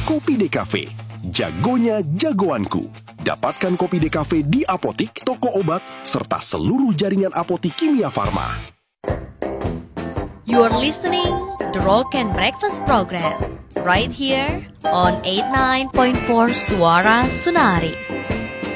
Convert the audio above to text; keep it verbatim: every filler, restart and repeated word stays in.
Kopi Decafe. Jagonya jagoanku. Dapatkan Kopi Decafe di apotik, toko obat, serta seluruh jaringan apotik Kimia Farma. You're listening the Rock and Breakfast Program right here on eighty-nine point four Suara Sunari.